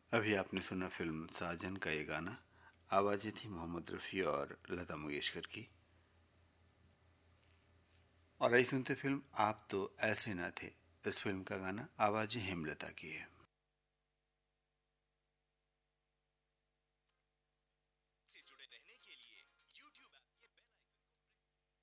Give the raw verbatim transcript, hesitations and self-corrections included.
अभी आपने सुना फिल्म साजन का ये गाना। आवाज़ें थी मोहम्मद रफ़ी और लता मंगेशकर की। और आई सुनते फिल्म आप तो ऐसे ना थे। इस फिल्म का गाना आवाज़ें हेमलता की है।